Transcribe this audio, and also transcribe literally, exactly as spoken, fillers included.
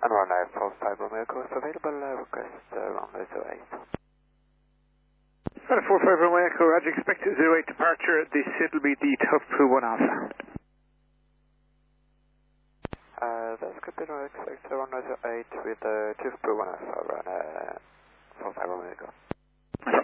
And runway four five Romeo course available, uh, request uh, runway zero eight. Got a four five Romeo Echo, Roger, expect zero eight departure. This will be the Tough Poo one Alpha. Uh, that's good to know, expect uh, runway zero eight with uh, two for one alpha, run uh, four five Romeo Echo.